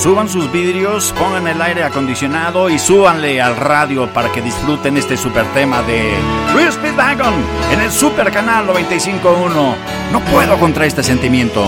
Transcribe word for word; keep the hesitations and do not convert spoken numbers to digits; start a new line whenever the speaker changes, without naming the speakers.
suban sus vidrios, pongan el aire acondicionado y súbanle al radio para que disfruten este super tema de Luis Speedwagon en el super canal noventa y cinco punto uno. No puedo contra este sentimiento.